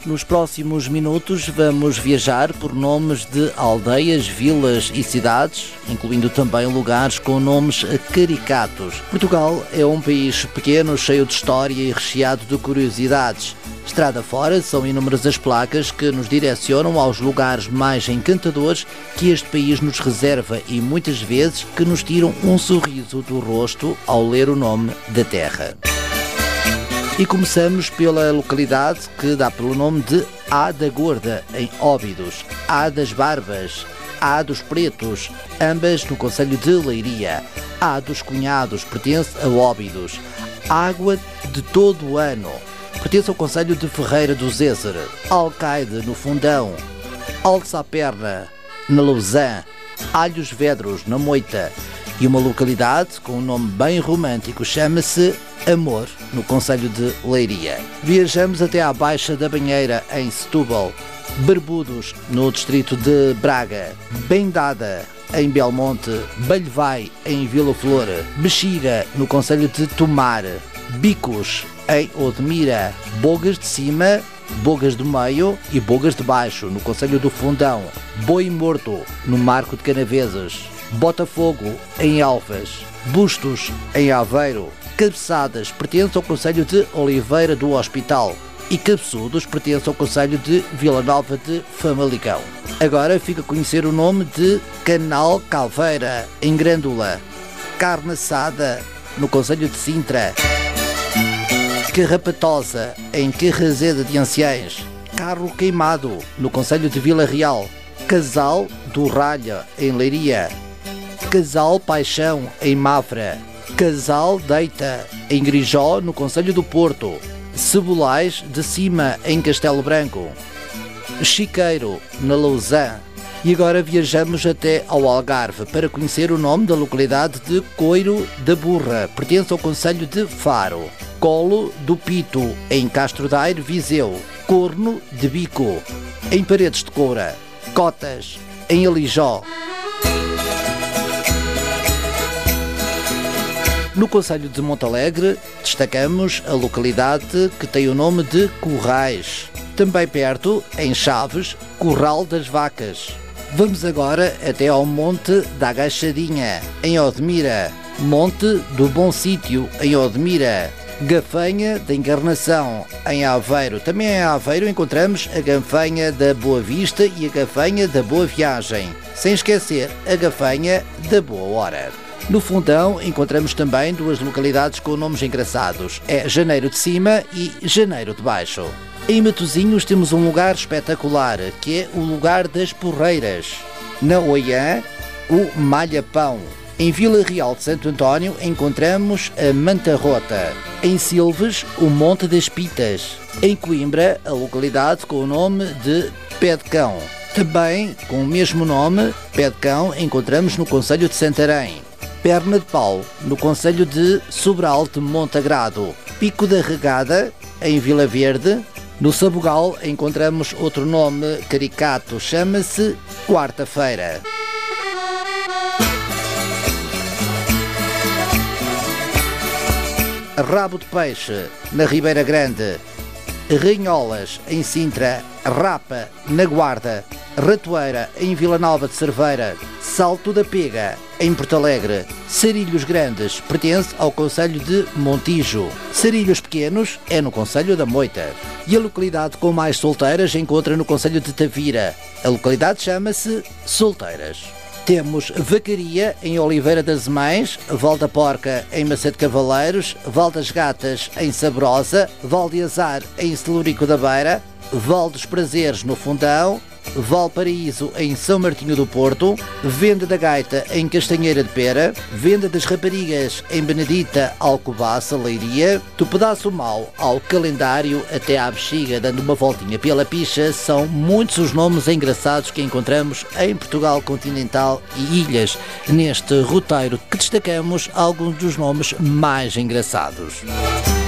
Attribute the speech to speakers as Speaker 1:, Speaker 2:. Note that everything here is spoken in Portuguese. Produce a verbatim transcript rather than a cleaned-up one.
Speaker 1: Nos próximos minutos vamos viajar por nomes de aldeias, vilas e cidades, incluindo também lugares com nomes caricatos. Portugal é um país pequeno, cheio de história e recheado de curiosidades. Estrada fora, são inúmeras as placas que nos direcionam aos lugares mais encantadores que este país nos reserva e muitas vezes que nos tiram um sorriso do rosto ao ler o nome da terra. E começamos pela localidade que dá pelo nome de A da Gorda, em Óbidos, A das Barbas, A dos Pretos, ambas no concelho de Leiria. A dos Cunhados pertence a Óbidos. Água de todo o ano pertence ao concelho de Ferreira do Zézer. Alcaide, no Fundão. Alçaperna, na Lousã. Alhos Vedros, na Moita. E uma localidade com um nome bem romântico chama-se Amor, no concelho de Leiria. Viajamos até à Baixa da Banheira, em Setúbal. Barbudos, no distrito de Braga. Bendada, em Belmonte. Balhevai, em Vila Flor. Bexiga, no concelho de Tomar. Bicos, em Odmira. Bogas de Cima, Bogas do Meio e Bogas de Baixo, no concelho do Fundão. Boi Morto, no Marco de Canaveses. Botafogo, em Alfas. Bustos, em Aveiro. Cabeçadas pertence ao concelho de Oliveira do Hospital e Cabeçudos pertence ao concelho de Vila Nova de Famalicão. Agora fica a conhecer o nome de Canal Calveira, em Grândola. Carne assada, no concelho de Sintra. Carrapatosa, em Carrazeda de Anciães. Carro Queimado, no concelho de Vila Real. Casal do Ralha, em Leiria. Casal Paixão, em Mafra. Casal Deita, em Grijó, no concelho do Porto. Cebolais de Cima, em Castelo Branco. Chiqueiro, na Lousã. E agora viajamos até ao Algarve para conhecer o nome da localidade de Coiro da Burra, pertence ao concelho de Faro. Colo do Pito, em Castro Daire, Viseu. Corno de Bico, em Paredes de Coura. Cotas, em Alijó. No concelho de Montalegre, destacamos a localidade que tem o nome de Currais. Também perto, em Chaves, Curral das Vacas. Vamos agora até ao Monte da Agachadinha, em Odmira. Monte do Bom Sítio, em Odmira. Gafanha da Encarnação, em Aveiro. Também em Aveiro encontramos a Gafanha da Boa Vista e a Gafanha da Boa Viagem. Sem esquecer a Gafanha da Boa Hora. No Fundão encontramos também duas localidades com nomes engraçados. É Janeiro de Cima e Janeiro de Baixo. Em Matosinhos temos um lugar espetacular, que é o lugar das Porreiras. Na Oiã, o Malhapão. Em Vila Real de Santo António encontramos a Manta Rota. Em Silves, o Monte das Pitas. Em Coimbra, a localidade com o nome de Pé de Cão. Também, com o mesmo nome, Pé de Cão, encontramos no concelho de Santarém. Perna de Pau, no concelho de Sobral de Montagrado. Pico da Regada, em Vila Verde. No Sabugal encontramos outro nome caricato, chama-se Quarta-feira. Rabo de Peixe, na Ribeira Grande. Ranholas, em Sintra. Rapa, na Guarda. Ratoeira, em Vila Nova de Cerveira. Salto da Pega, em Porto Alegre. Sarilhos Grandes, pertence ao concelho de Montijo. Sarilhos Pequenos é no concelho da Moita. E a localidade com mais solteiras encontra no concelho de Tavira. A localidade chama-se Solteiras. Temos Vacaria, em Oliveira das Mães. Val da Porca, em Maçã de Cavaleiros. Val das Gatas, em Sabrosa. Val de Azar, em Celurico da Beira. Val dos Prazeres, no Fundão. Valparaíso, em São Martinho do Porto. Venda da Gaita, em Castanheira de Pera. Venda das Raparigas, em Benedita, Alcobaça, Leiria. Do Pedaço Mau ao Calendário até à Bexiga, dando uma voltinha pela Picha. São muitos os nomes engraçados que encontramos em Portugal continental e ilhas. Neste roteiro que destacamos alguns dos nomes mais engraçados.